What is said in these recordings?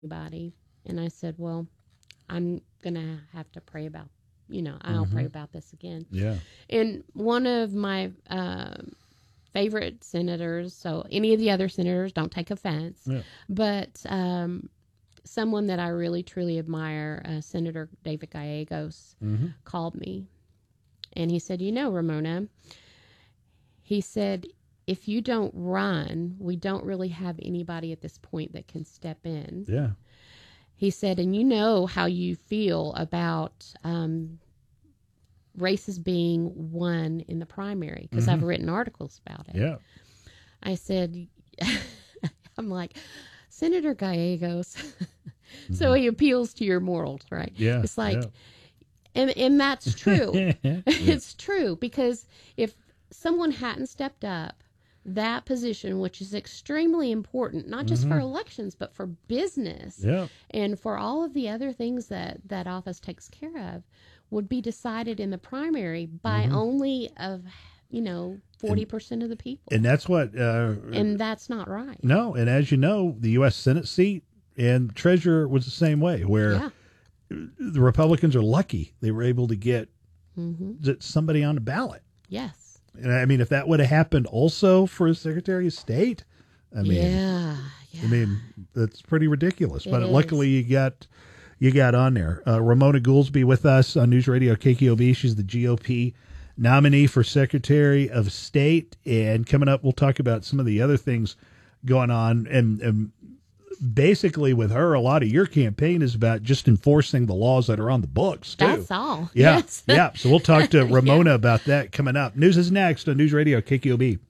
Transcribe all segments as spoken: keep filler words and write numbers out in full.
anybody. And I said, well, I'm going to have to pray about, you know, I'll mm-hmm. pray about this again. Yeah. And one of my uh, favorite senators, so any of the other senators, don't take offense, yeah. but um, someone that I really, truly admire, uh, Senator David Gallegos, mm-hmm. called me. And he said, you know, Ramona, he said, if you don't run, we don't really have anybody at this point that can step in. Yeah. He said, and you know how you feel about um, races being won in the primary, because mm-hmm. I've written articles about it. Yeah. I said, I'm like, Senator Gallegos. mm-hmm. So he appeals to your morals, right? Yeah. It's like, yeah. and, and that's true. yeah. It's true, because if someone hadn't stepped up, that position, which is extremely important, not just mm-hmm. for elections, but for business yeah. and for all of the other things that that office takes care of, would be decided in the primary by mm-hmm. only of, you know, forty percent of the people. And that's what... Uh, and that's not right. No, and as you know, the U S Senate seat and treasurer was the same way, where yeah. the Republicans are lucky they were able to get mm-hmm. somebody on the ballot. Yes. And I mean, if that would have happened also for a Secretary of State, I mean, yeah, yeah. I mean, that's pretty ridiculous. It but is. Luckily, you got you got on there. Uh, Ramona Goolsbee with us on News Radio K K O B. She's the G O P nominee for Secretary of State. And coming up, we'll talk about some of the other things going on. And, and basically, with her, a lot of your campaign is about just enforcing the laws that are on the books, too. That's all. Yeah, yes. yeah. So we'll talk to Ramona yeah. about that coming up. News is next on News Radio K K O B.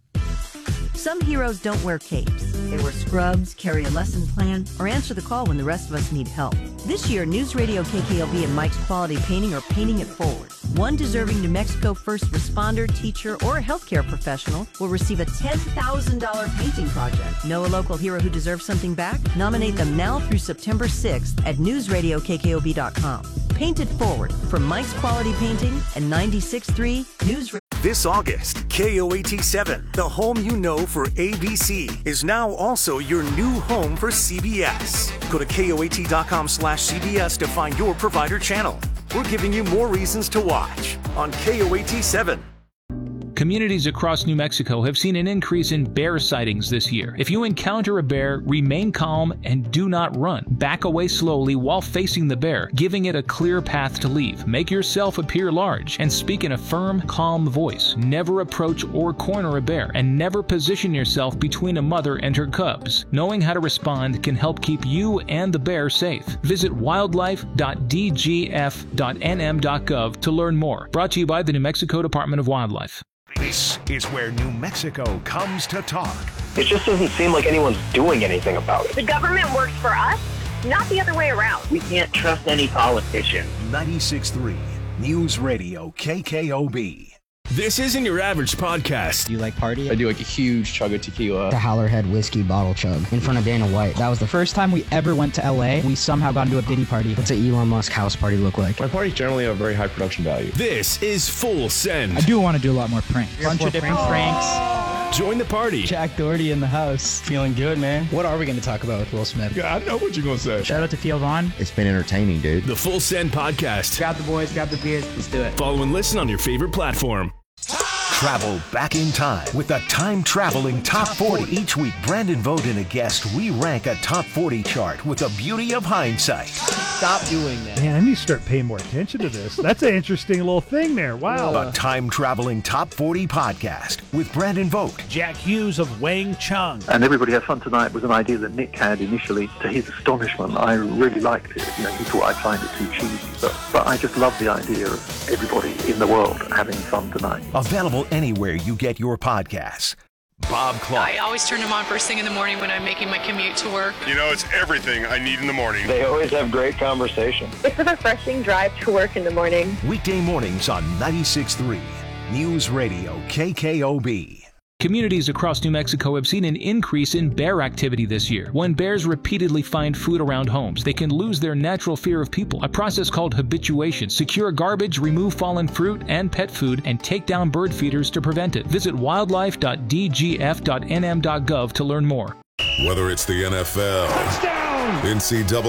Some heroes don't wear capes. They wear scrubs, carry a lesson plan, or answer the call when the rest of us need help. This year, News Radio K K L B and Mike's Quality Painting are paying it forward. One deserving New Mexico first responder, teacher, or healthcare professional will receive a ten thousand dollars painting project. Know a local hero who deserves something back? Nominate them now through September sixth at news radio k k o b dot com. Paint it forward for Mike's Quality Painting and ninety-six point three News Radio. This August, K O A T seven, the home you know for A B C, is now also your new home for C B S. Go to K O A T dot com slash C B S to find your provider channel. We're giving you more reasons to watch on K O A T seven. Communities across New Mexico have seen an increase in bear sightings this year. If you encounter a bear, remain calm and do not run. Back away slowly while facing the bear, giving it a clear path to leave. Make yourself appear large and speak in a firm, calm voice. Never approach or corner a bear, and never position yourself between a mother and her cubs. Knowing how to respond can help keep you and the bear safe. Visit wildlife dot d g f dot n m dot gov to learn more. Brought to you by the New Mexico Department of Wildlife. This is where New Mexico comes to talk. It just doesn't seem like anyone's doing anything about it. The government works for us, not the other way around. We can't trust any politician. ninety-six point three News Radio K K O B. This isn't your average podcast. Do you like party? I do like a huge chug of tequila. The Howlerhead whiskey bottle chug in front of Dana White. That was the first time we ever went to L A. We somehow got into a Diddy party. What's an Elon Musk house party look like? My parties generally have a very high production value. This is Full Send. I do want to do a lot more pranks. A bunch of different pranks. pranks. Join the party. Jack Doherty in the house. Feeling good, man. What are we going to talk about with Will Smith? Yeah, I know what you're going to say. Shout out to Theo Vaughn. It's been entertaining, dude. The Full Send Podcast. Grab the boys, grab the beers. Let's do it. Follow and listen on your favorite platform. Travel back in time with the Time Traveling Top forty. Each week, Brandon Vogt and a guest re-rank a Top forty chart with the beauty of hindsight. Stop doing that. Man, I need to start paying more attention to this. That's an interesting little thing there. Wow. The Time Traveling Top forty podcast with Brandon Vogt. Jack Hughes of Wang Chung. And Everybody Has Fun Tonight was an idea that Nick had initially. To his astonishment, I really liked it. You know, he thought I'd find it too cheesy. But, but I just love the idea of everybody in the world having fun tonight. Available anywhere you get your podcasts. Bob Clark. I always turn them on first thing in the morning when I'm making my commute to work. You know, it's everything I need in the morning. They always have great conversation. It's a refreshing drive to work in the morning. Weekday mornings on ninety-six point three News Radio K K O B. Communities across New Mexico have seen an increase in bear activity this year. When bears repeatedly find food around homes, they can lose their natural fear of people. A process called habituation. Secure garbage, remove fallen fruit and pet food, and take down bird feeders to prevent it. Visit wildlife dot d g f dot n m dot gov to learn more. Whether it's the N F L, touchdown! N C double A